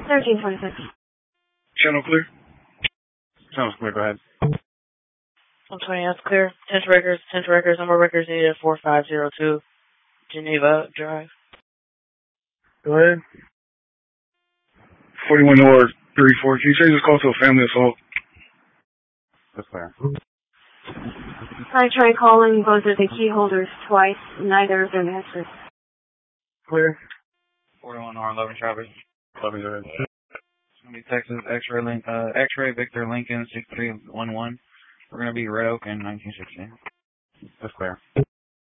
1326. Channel clear? Channel's clear, go ahead. 120, that's clear. 10 records, number of records needed 4502 Geneva Drive. Go ahead. 41 or 34. Can you change this call to a family assault? That's clear. I tried calling both of the key holders twice. Neither of them answered. Clear. 41 or 11 Travis. 11, go ahead. It's going to be Texas X-ray Victor Lincoln 6311. We're going to be Red Oak in 1916. That's clear.